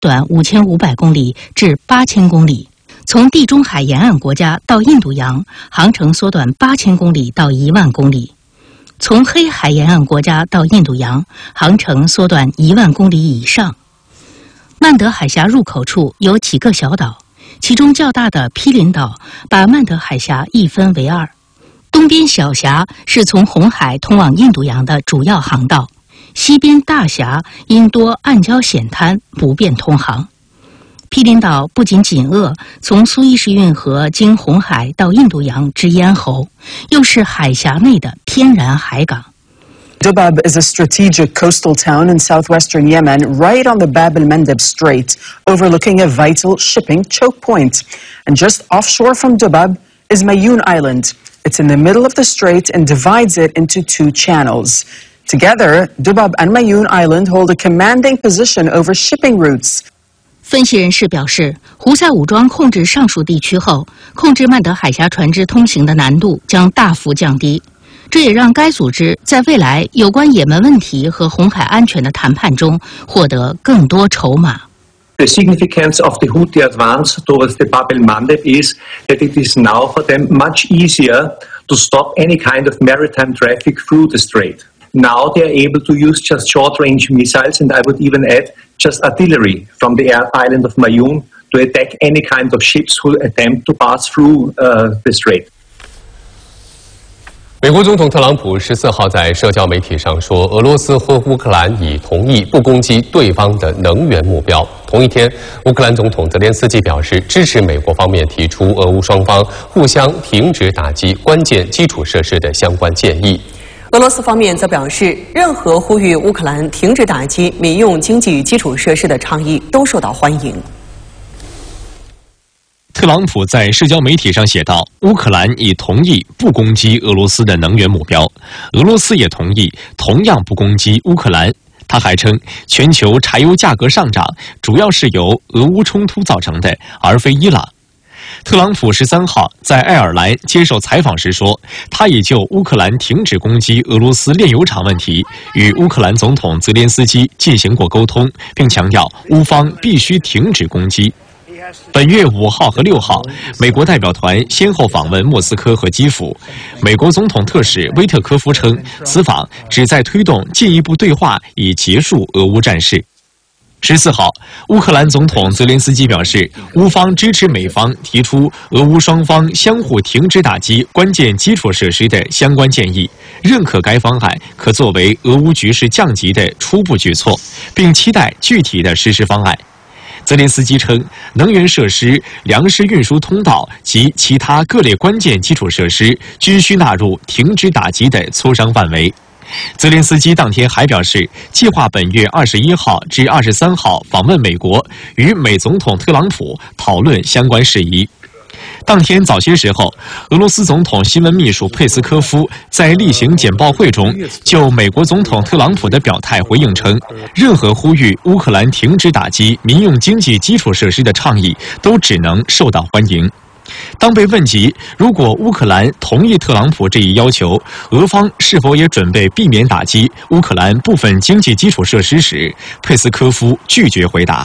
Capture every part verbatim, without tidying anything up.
短五千五百公里至八千公里。从地中海沿岸国家到印度洋，航程缩短八千公里到一万公里；从黑海沿岸国家到印度洋，航程缩短一万公里以上。曼德海峡入口处有几个小岛，其中较大的毗邻岛把曼德海峡一分为二。东边小峡是从红海通往印度洋的主要航道，西边大峡因多暗礁险滩不便通航。毗邻岛不仅紧扼，从苏伊士运河经红海到印度洋之咽喉，又是海峡内的天然海港。 Dubab is a strategic coastal town in southwestern Yemen, right on the Bab el-Mandeb Strait, overlooking a vital shipping choke point. And just offshore from Dubab is Mayoun Island. It's in the middle of the strait and divides it into two channels. Together, Dubab and Mayoun Island hold a commanding position over shipping routes. 分析人士表示，胡塞武装控制上述地区后，控制曼德海峡船只通行的难度将大幅降低。这也让该组织在未来有关也门问题和红海安全的谈判中获得更多筹码。 The significance of the Houthi advance towards the Bab el-Mandeb is that it is now for them much easier to stop any kind of maritime traffic through the strait. Now they are able to use just short-range missiles, and I would even add just artillery from the island of Mayoun to attack any kind of ships who attempt to pass through uh, the strait. 美国总统特朗普十四号在社交媒体上说，俄罗斯和乌克兰已同意不攻击对方的能源目标。同一天，乌克兰总统泽连斯基表示支持美国方面提出俄乌双方互相停止打击关键基础设施的相关建议。 俄罗斯方面则表示，任何呼吁乌克兰停止打击民用经济基础设施的倡议都受到欢迎。 特朗普在社交媒体上写道：“乌克兰已同意不攻击俄罗斯的能源目标，俄罗斯也同意同样不攻击乌克兰。”他还称，全球柴油价格上涨主要是由俄乌冲突造成的，而非伊朗。特朗普十三号在爱尔兰接受采访时说，他已就乌克兰停止攻击俄罗斯炼油厂问题与乌克兰总统泽连斯基进行过沟通，并强调乌方必须停止攻击。本月五号和六号，美国代表团先后访问莫斯科和基辅。美国总统特使威特科夫称，此访旨在推动进一步对话，以结束俄乌战事。十四号，乌克兰总统泽连斯基表示，乌方支持美方提出俄乌双方相互停止打击关键基础设施的相关建议，认可该方案可作为俄乌局势降级的初步举措，并期待具体的实施方案。泽连斯基称，能源设施、粮食运输通道及其他各类关键基础设施均需纳入停止打击的磋商范围。泽连斯基当天还表示，计划本月二十一号至二十三号访问美国，与美总统特朗普讨论相关事宜。当天早些时候，俄罗斯总统新闻秘书佩斯科夫在例行简报会中就美国总统特朗普的表态回应称，任何呼吁乌克兰停止打击民用经济基础设施的倡议都只能受到欢迎。当被问及如果乌克兰同意特朗普这一要求，俄方是否也准备避免打击乌克兰部分经济基础设施时，佩斯科夫拒绝回答。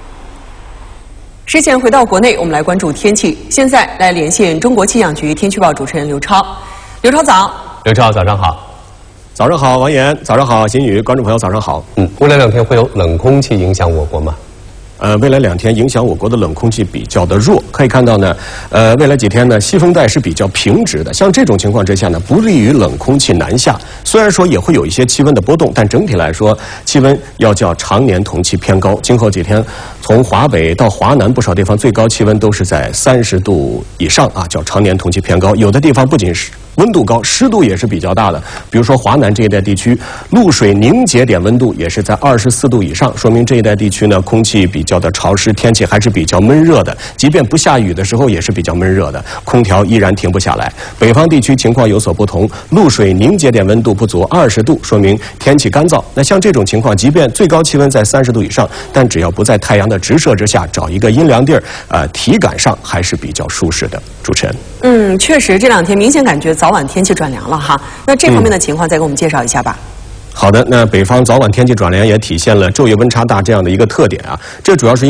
之前回到国内，我们来关注天气。现在来连线中国气象局天气预报主持人刘超。刘超早。 刘超早上好。 早上好，王岩。早上好，金宇。观众朋友早上好。 嗯，未来两天会有冷空气影响我国吗？ 呃，未来两天影响我国的冷空气比较的弱，可以看到呢，呃，未来几天呢，西风带是比较平直的。像这种情况之下呢，不利于冷空气南下。虽然说也会有一些气温的波动，但整体来说，气温要较常年同期偏高。今后几天，从华北到华南不少地方最高气温都是在三十度以上啊，较常年同期偏高。有的地方不仅是温度高，湿度也是比较大的。比如说华南这一带地区，露水凝结点温度也是在二十四度以上，说明这一带地区呢，空气比较的潮湿，天气还是比较闷热的。即便不下雨的时候，也是比较闷热的，空调依然停不下来。北方地区情况有所不同，露水凝结点温度不足二十度，说明天气干燥。那像这种情况，即便最高气温在三十度以上，但只要不在太阳的直射之下，找一个阴凉地儿，呃，体感上还是比较舒适的。主持人， 嗯，确实这两天明显感觉早晚天气转凉了哈。那这方面的情况再给我们介绍一下吧。 嗯好的，那北方早晚天气转凉也体现了昼夜温差大这样的一个特点啊，这主要是。